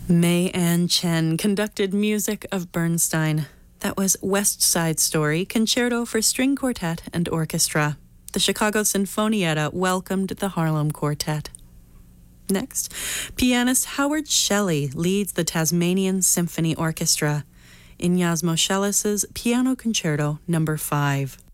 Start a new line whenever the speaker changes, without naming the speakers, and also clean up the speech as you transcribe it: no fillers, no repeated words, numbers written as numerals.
May Ann Chen conducted music of Bernstein. That was West Side Story, Concerto for String Quartet and Orchestra. The Chicago Sinfonietta welcomed the Harlem Quartet. Next, pianist Howard Shelley leads the Tasmanian Symphony Orchestra. Ignaz Moscheles' Piano Concerto No. 5.